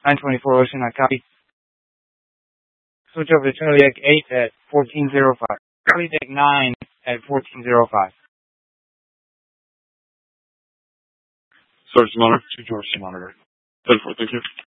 924 Ocean, I copy. Switch over to Charlie Deck 8 at 1405. Charlie Deck 9 at 1405. Source monitor. To George monitor. 10-4, thank you.